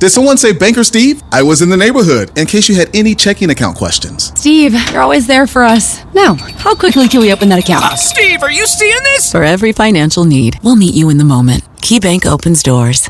Did someone say Banker Steve? I was in the neighborhood in case you had any checking account questions. Steve, you're always there for us. Now, how quickly can we open that account? Steve, are you seeing this? For every financial need, we'll meet you in the moment. KeyBank opens doors.